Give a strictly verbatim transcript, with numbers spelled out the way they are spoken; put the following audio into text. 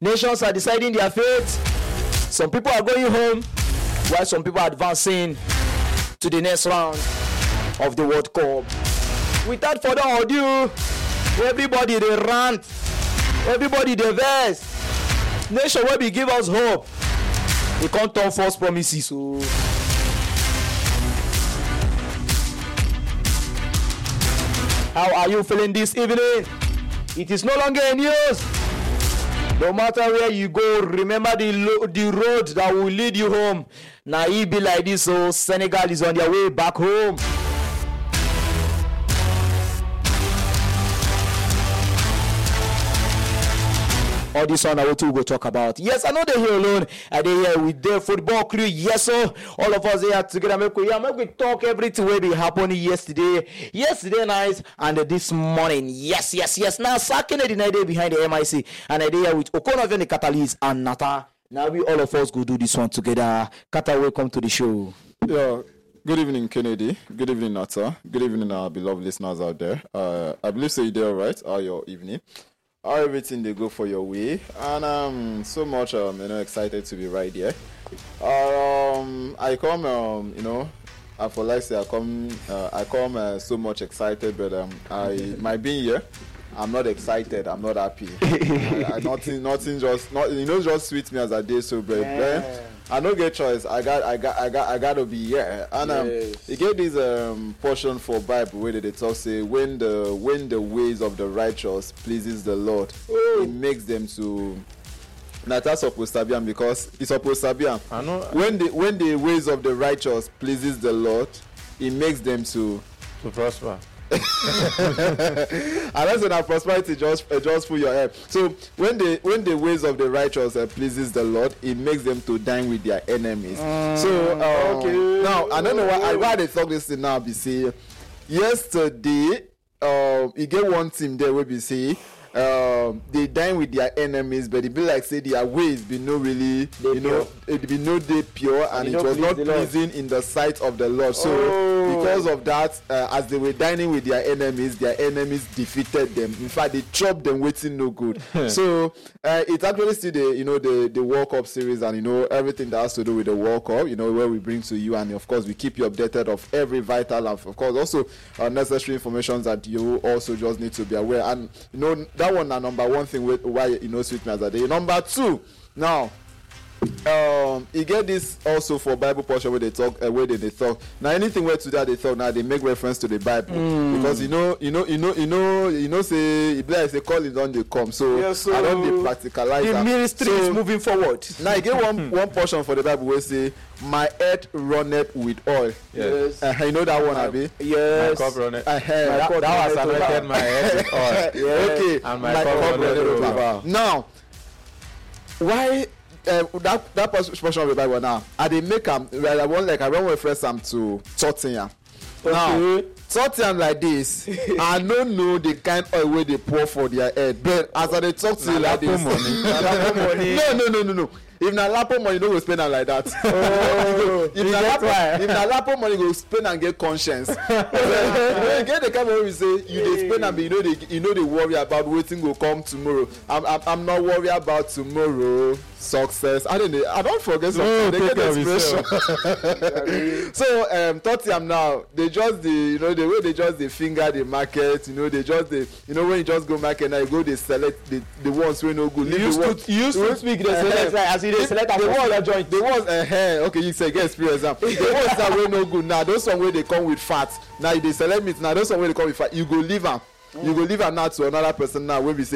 Nations are deciding their fate. Some people are going home, while some people are advancing to the next round of the World Cup. Without further ado, everybody they rant, everybody they vex. Nation will be give us hope. They can't turn false promises. So how are you feeling this evening? It is no longer a news. No matter where you go, remember the lo- the road that will lead you home. Now it be like this, so Senegal is on their way back home. All this one I will go talk about. Yes, I know they're here alone. And they here with their football crew. Yes, sir. All of us here together. Make we, yeah, make we talk everything where they happened yesterday, yesterday night, and this morning. Yes, yes, yes. Now, second the night behind the M I C, and I here with Okonovion, the Catalyst, and Nata. Now we all of us go do this one together. Kata, welcome to the show. Yeah. Good evening, Kennedy. Good evening, Nata. Good evening, our beloved listeners out there. Uh, I believe so you're there, right? How your evening? How everything they go for your way, and I'm so much um you know excited to be right here. Um, I come um you know, I for like say I come uh, I come uh, so much excited, but um I my being here, I'm not excited. I'm not happy. I, I, nothing nothing just not you know just sweet me as I did so, but yeah. Then, I don't get choice. I got, I got, I got, I got to be here. And um, yes. You get this um portion for Bible where they talk say when the when the ways of the righteous pleases the Lord, Ooh. It makes them to. Now that's supposed to be because it's supposed to be. I know. When the when the ways of the righteous pleases the Lord, it makes them to to prosper. Unless when our prosperity just uh, just for your head. So when the when the ways of the righteous uh, pleases the Lord, it makes them to dine with their enemies. Mm, so um, okay. Now I don't know why I why they talk this thing now. Be say yesterday, um, you get one team there where be say. Um, they dine with their enemies, but it be like say their ways be no really, they you pure. know, it be no day pure, and, and it was not pleasing in the sight of the Lord. So oh. because of that, uh, as they were dining with their enemies, their enemies defeated them. In fact, they chopped them waiting no good. So uh, it's actually still the you know the the World Cup series, and you know everything that has to do with the World Cup. You know where we bring to you, and of course we keep you updated of every vital, and of course also uh, necessary information that you also just need to be aware. And you know. That one, na number one thing with why you know sweet me as a day. Number two, now, um, you get this also for Bible portion where they talk, uh, where they, they talk. Now, anything where today they talk, now they make reference to the Bible mm. because you know, you know, you know, you know, you know, say if like say call it on they come, so, yeah, so I don't be practicalize. The ministry so, is moving forward. Now, you get one one portion for the Bible where say, "My head runneth with oil." Yes, uh, you know that one, Abi. Yes, my cup runneth. Uh, that, that, that was anointed my head with oil. Yeah. Okay, and my, my cup, cup runneth over. Now, why? Uh, that that portion of the Bible now, I they make them. Well, I want like I want to refer them to Tottenham. Okay. Now, Tottenham like this, I don't know the kind of oil they pour for their head, but as I they talk to you like this, money. no, no, no, no, no. If na lapo money, you no go spend am like that. Oh, if na lapo, if na lapo money, you go spend and get conscience. You know, you get the kind of way we say you dey spend and be, you know they you know they worry about wetin go come tomorrow. I'm I'm, I'm not worried about tomorrow. Success. I don't know. I don't forget something. No, they get the expression. So um, Tottenham now they just the you know the way they just they finger the market. You know they just they you know when you just go market now you go they select the the ones wey no good. You used to you used to speak the select like as you dey select the ones that joint. The ones uh, okay you say get experience now. The ones that wey no good now those one wey they come with fat. Now you dey select meat now those one wey they come with fat you go leave am. You go leave am now to another person now wey be say